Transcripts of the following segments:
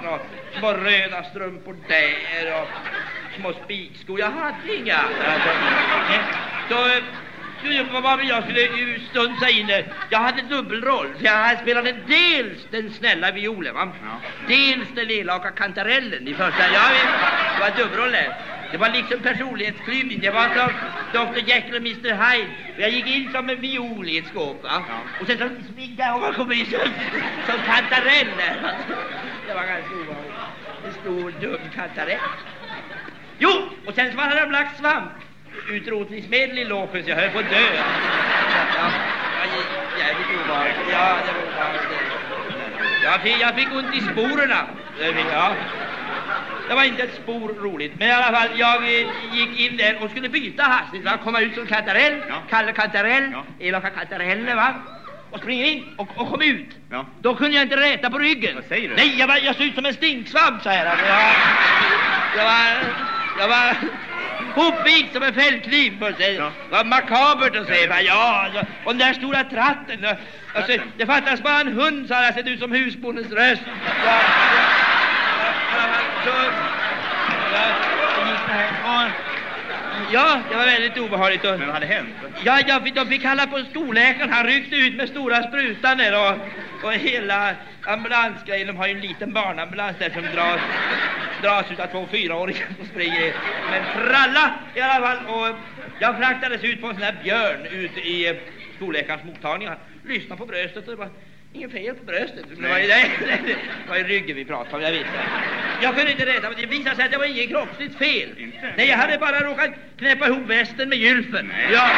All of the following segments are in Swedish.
och små röda strumpor där och små spikskor. Jag hade inga. Jag skulle stunsa in det. Jag hade dubbelroll. Jag spelade dels den snälla violen, va? Ja. Dels den elaka kantarellen i första. Det var dubbelroller. Det var liksom personlighetsklyvning. Det var som Dr. Jekyll och Mr. Hyde. Jag gick in som en viol i ett skåp, va? Ja. Och sen så smigade jag och kom in som kantareller. Det var ganska ovanligt. En stor dum kantarell. Jo, och sen så var det lagt svamp. Utrotningsmedel i låfen så jag höll på att dö. Jävligt ovanligt. Ja, det var ovanligt. Jag fick ont i sporerna. Ja. Det var inte ett spor roligt. Men i alla fall, jag gick in där och skulle byta hastigt. Jag komma ut som kantarell, ja. Kalle kantarell, ja. Elaka kantareller, va? Och springer in och kom ut. Ja. Då kunde jag inte räta på ryggen. Vad säger du? Nej, jag såg ut som en stinksvamp, så här. Jag var hopvikt som en fällkniv. Det var makabert att säga. Ja, och den där stora tratten. Alltså, det fattas bara en hund så hade jag sett ut som husbondens röst. Ja, det var väldigt obehagligt. Men vad hade hänt? Ja, de fick kalla på storläkaren. Han ryckte ut med stora sprutan där och hela ambulansgrejen. De har ju en liten barnambulans där som dras ut av 2 4-åringar som springer. Men tralla i alla fall. Och jag fraktades ut på en sån här björn ut i storläkarens mottagning. Han lyssnade på bröstet och det var ingen fel på bröstet. Det var ju ryggen vi pratade om, jag visste. Jag kunde inte rätta, men det visade sig att det var inget kroppsligt fel. Inte. Nej, jag hade bara råkat knäppa ihop västen med gylfen. Nej. Ja.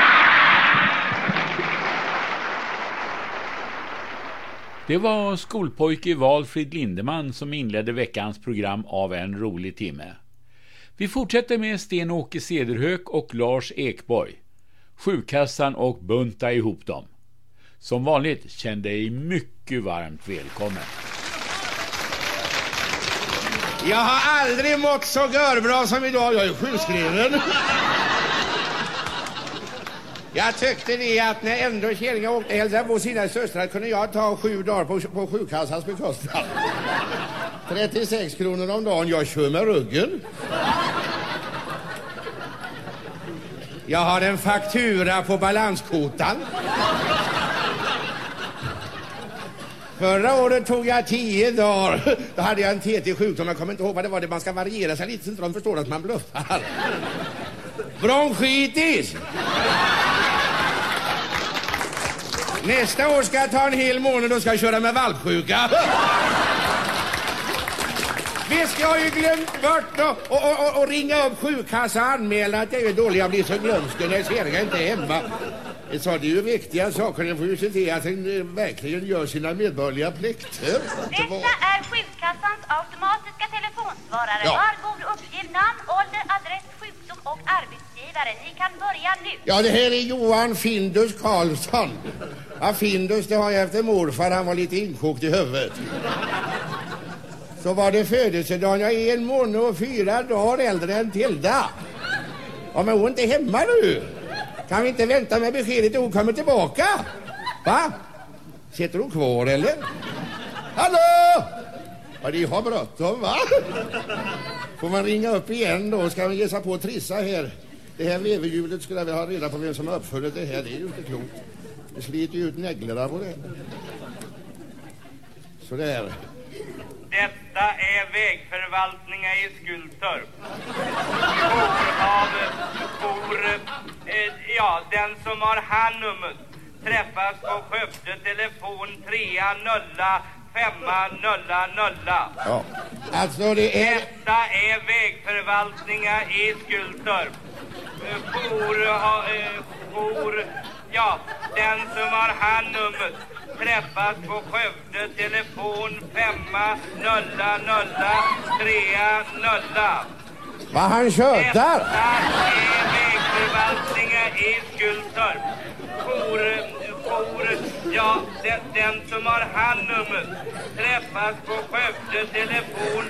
Det var skolpojke Valfrid Lindeman som inledde veckans program av En rolig timme. Vi fortsätter med Sten-Åke Cederhök och Lars Ekborg. Sjukkassan och bunta ihop dem. Som vanligt kände dig mycket varmt välkommen. Jag har aldrig mått så görbra som idag. Jag är sjukskriven. Jag tyckte det att när ändå Kjellinga åkte hälsa på sina systrar kunde jag ta 7 dagar på sjukkassans bekostnad. 36 kronor om dagen. Jag kör med ryggen. Jag har en faktura på balanskotan. Förra året tog jag 10 dagar. Då hade jag en TT-sjukdom. Jag kommer inte ihåg vad det var. Man ska variera sig lite så inte de förstår att man bluffar. Bronchitis. Nästa år ska jag ta en hel månad och ska köra med valpsjuka. Visst, jag har ju glömt bort och ringa upp sjukkassa och anmäla att jag är dålig. Jag blir så glömsken när jag inte är hemma. Så det är ju viktiga saker. Jag får ju se till att han verkligen gör sina medborgerliga plikter. Detta är sjukkassans automatiska telefonsvarare. Ja. Varsågod uppgiv namn, ålder, adress, sjukdom och arbetsgivare. Ni kan börja nu. Ja, det här är Johan Findus Karlsson. Ja, Findus, det har jag efter morfar. Han var lite inkokt i huvudet. Så var det födelsedagen. Jag är 1 månad och 4 dagar äldre än Tilda. Ja, men hon är inte hemma nu. Kan vi inte vänta med beskedet och hon kommer tillbaka? Va? Sitter hon kvar eller? Hallå? Ja, det har bråttom, va? Får man ringa upp igen då? Ska vi ge sig på att trissa här? Det här veverhjulet skulle jag vilja ha reda på vem som har uppfunnit det här. Det är ju inte klokt. Det sliter ju ut näglarna på det. Så där. Detta är vägförvaltningen i Skultorp. Den som har handnumret träffas på Skövde telefon 30500. Ja, alltså det är... Detta är vägförvaltningen i Skultorp. Den som har handnumret träffas på Skövde telefon 50030. Vad han tjötar? Detta är vägförvaltningen i Skultorp. Den som har handnumret träffas på Skövde telefon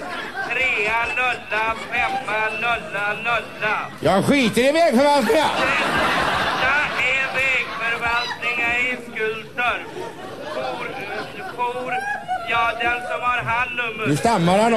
30500. Jag skiter i vägförvaltningen. Detta är vägförvaltningen i Skultorp. Den som har handnumret. Nu stammar han.